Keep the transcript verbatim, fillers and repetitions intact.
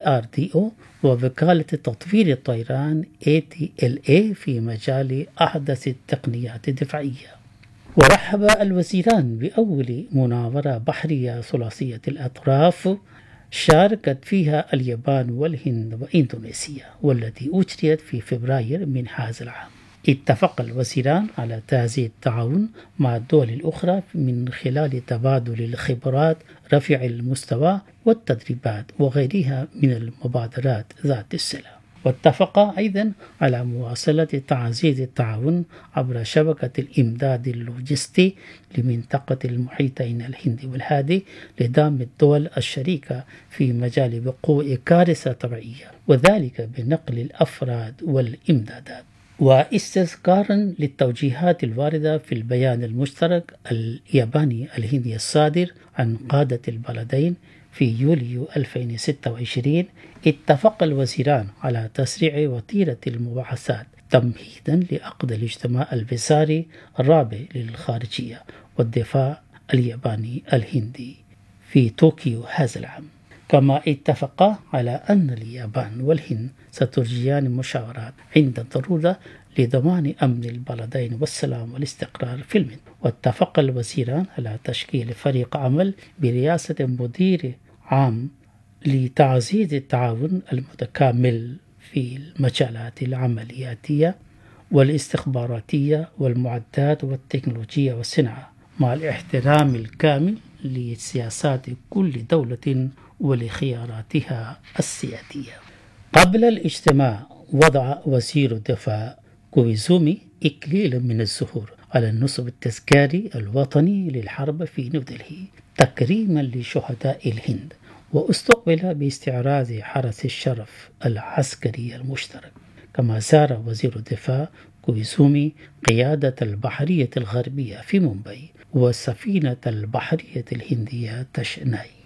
آر دي أو ووكالة تطوير الطيران إيه تي إل إيه في مجال أحدث التقنيات الدفاعية. ورحب الوزيران بأول مناورة بحرية ثلاثية الأطراف شاركت فيها اليابان والهند وإندونيسيا، والتي أجريت في فبراير من هذا العام. اتفق الوزيران على تعزيز التعاون مع الدول الأخرى من خلال تبادل الخبرات، رفع المستوى والتدريبات وغيرها من المبادرات ذات الصلة. واتفقا أيضا على مواصلة تعزيز التعاون عبر شبكة الإمداد اللوجستي لمنطقة المحيطين الهندي والهادي لدعم الدول الشريكة في مجال وقوع كارثة طبيعية، وذلك بنقل الأفراد والإمدادات. واستذكارا للتوجيهات الواردة في البيان المشترك الياباني الهندي الصادر عن قادة البلدين في يوليو ألفين وستة وعشرين، اتفق الوزيران على تسريع وتيرة المباحثات تمهيدا لعقد الاجتماع البصاري الرابع للخارجية والدفاع الياباني الهندي في طوكيو هذا العام. كما اتفقا على أن اليابان والهند ستجريان مشاورات عند الضرورة لضمان أمن البلدين والسلام والاستقرار في المنطقة. واتفق الوزيران على تشكيل فريق عمل برئاسة مدير عام لتعزيز التعاون المتكامل في المجالات العملياتية والاستخباراتية والمعدات والتكنولوجيا والصناعة، مع الاحترام الكامل لسياسات كل دولة ولخياراتها السيادية. قبل الاجتماع وضع وزير الدفاع كويزومي إكليلا من الزهور على النصب التذكاري الوطني للحرب في نيودلهي تكريما لشهداء الهند، واستقبل باستعراض حرس الشرف العسكري المشترك. كما زار وزير الدفاع كويزومي قيادة البحرية الغربية في مومباي والسفينة البحرية الهندية تشناي.